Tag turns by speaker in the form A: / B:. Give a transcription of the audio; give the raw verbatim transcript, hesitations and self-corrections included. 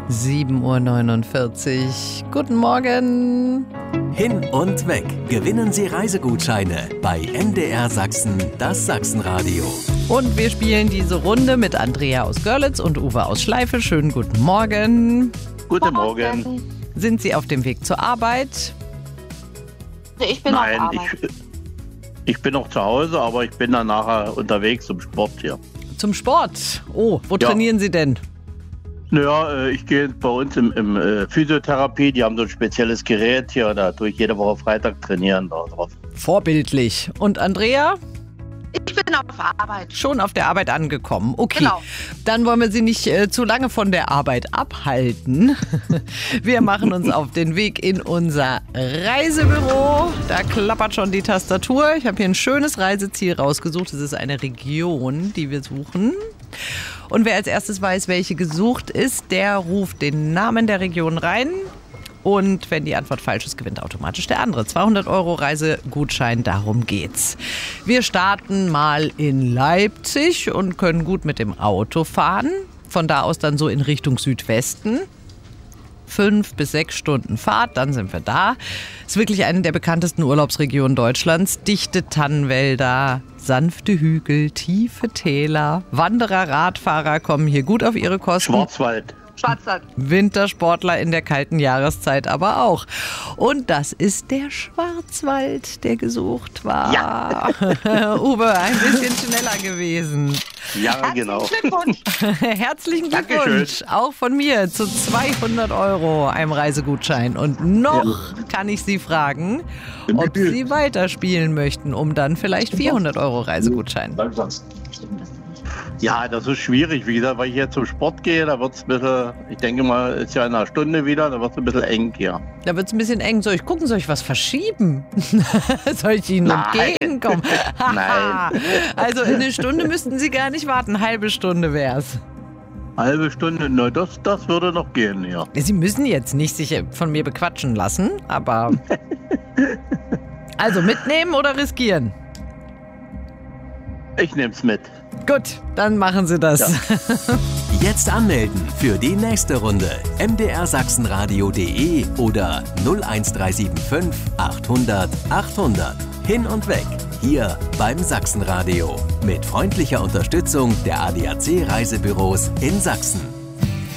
A: sieben Uhr neunundvierzig. Guten Morgen.
B: Hin und weg. Gewinnen Sie Reisegutscheine bei M D R Sachsen, das Sachsenradio.
A: Und wir spielen diese Runde mit Andrea aus Görlitz und Uwe aus Schleife. Schönen guten Morgen.
C: Guten Morgen.
A: Sind Sie auf dem Weg zur Arbeit?
D: Ich bin
C: Nein,
D: auf Arbeit.
C: ich, ich bin noch zu Hause, aber ich bin dann nachher unterwegs zum Sport hier.
A: Zum Sport? Oh, wo
C: Ja.
A: trainieren Sie denn?
C: Naja, äh, ich gehe bei uns im, im äh, Physiotherapie, die haben so ein spezielles Gerät hier, da tue ich jede Woche Freitag trainieren. Da drauf.
A: Vorbildlich. Und Andrea?
D: Ich bin auf Arbeit.
A: Schon auf der Arbeit angekommen. Okay,
D: Genau.
A: Dann wollen wir Sie nicht äh, zu lange von der Arbeit abhalten. Wir machen uns auf den Weg in unser Reisebüro. Da klappert schon die Tastatur. Ich habe hier ein schönes Reiseziel rausgesucht. Es ist eine Region, die wir suchen. Und wer als erstes weiß, welche gesucht ist, der ruft den Namen der Region rein. Und wenn die Antwort falsch ist, gewinnt automatisch der andere. zweihundert Euro Reisegutschein, darum geht's. Wir starten mal in Leipzig und können gut mit dem Auto fahren. Von da aus dann so in Richtung Südwesten. Fünf bis sechs Stunden Fahrt, dann sind wir da. Ist wirklich eine der bekanntesten Urlaubsregionen Deutschlands. Dichte Tannenwälder, sanfte Hügel, tiefe Täler. Wanderer, Radfahrer kommen hier gut auf ihre Kosten.
C: Schwarzwald.
D: Schwarzwald.
A: Wintersportler in der kalten Jahreszeit aber auch. Und das ist der Schwarzwald, der gesucht war.
C: Ja.
A: Uwe, ein bisschen schneller gewesen.
C: Ja, genau.
D: Glückwunsch.
A: Herzlichen
C: Dankeschön.
A: Glückwunsch, auch von mir, zu zweihundert Euro einem Reisegutschein. Und noch kann ich Sie fragen, ob Sie weiterspielen möchten, um dann vielleicht vierhundert Euro Reisegutschein.
C: Ja, das ist schwierig, wie gesagt, weil ich jetzt zum Sport gehe, da wird es ein bisschen, ich denke mal, ist ja in einer Stunde wieder, da wird es ein bisschen eng hier.
A: Da wird es ein bisschen eng. Soll ich gucken, soll ich was verschieben? Soll ich Ihnen
C: Nein.
A: entgegenkommen?
C: Nein.
A: Also in eine Stunde müssten Sie gar nicht warten, eine halbe Stunde wär's.
C: Halbe Stunde, na, das, das würde noch gehen, ja.
A: Sie müssen jetzt nicht sich von mir bequatschen lassen, aber... Also mitnehmen oder riskieren?
C: Ich nehme es mit.
A: Gut, dann machen Sie das.
C: Ja.
B: Jetzt anmelden für die nächste Runde. M D R Sachsenradio punkt de oder null eins drei sieben fünf achthundert achthundert. Hin und weg. Hier beim Sachsenradio. Mit freundlicher Unterstützung der A D A C Reisebüros in Sachsen.